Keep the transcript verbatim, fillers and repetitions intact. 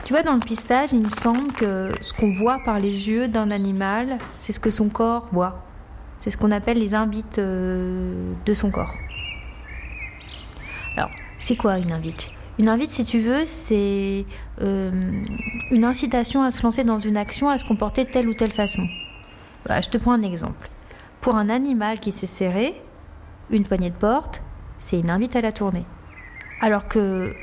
Tu vois, dans le pistage, il me semble que ce qu'on voit par les yeux d'un animal, c'est ce que son corps voit. C'est ce qu'on appelle les invites euh, de son corps. Alors, c'est quoi une invite ? Une invite, si tu veux, c'est euh, une incitation à se lancer dans une action, à se comporter de telle ou telle façon. Voilà, je te prends un exemple. Pour un animal qui s'est serré, une poignée de porte, c'est une invite à la tourner. Alors que